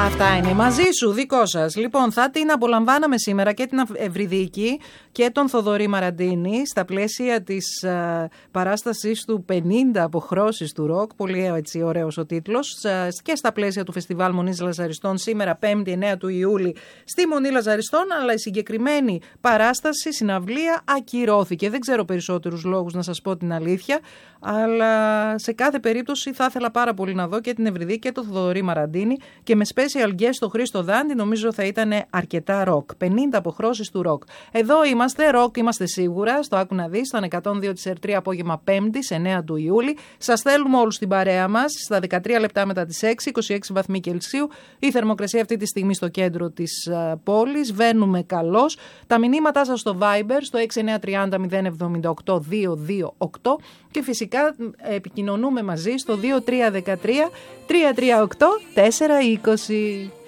Αυτά είναι μαζί σου, δικό σας. Λοιπόν, θα την απολαμβάναμε σήμερα και την Ευρυδίκη και τον Θοδωρή Μαραντίνη στα πλαίσια της παράστασης του 50 αποχρώσεις του ροκ. Πολύ έτσι ωραίος ο τίτλος. Και στα πλαίσια του Φεστιβάλ Μονής Λαζαριστών σήμερα 5η 9 του Ιούλη στη Μονή Λαζαριστών, αλλά η συγκεκριμένη παράσταση, συναυλία ακυρώθηκε. Δεν ξέρω περισσότερους λόγους να σας πω την αλήθεια, αλλά σε κάθε περίπτωση θα ήθελα πάρα πολύ να δω και την Ευρυδίκη και τον Θοδωρή Μαραντίνη και με special guest το Χρήστο Δάντη, νομίζω θα ήταν αρκετά ροκ. 50 αποχρώσεις του ροκ. Εδώ είμαστε, ροκ είμαστε σίγουρα, στο Άκου να δεις, στο 102 της R3 απόγευμα 5η, σε 9 του Ιούλη. Σας θέλουμε όλους στην παρέα μας, στα 13 λεπτά μετά τις 6, 26 βαθμοί Κελσίου. Η θερμοκρασία αυτή τη στιγμή στο κέντρο της πόλης. Βαίνουμε καλώς. Τα μηνύματά σας στο Viber, στο 6930 078 228 και φυσικά επικοινωνούμε μαζί στο 2313 338 420.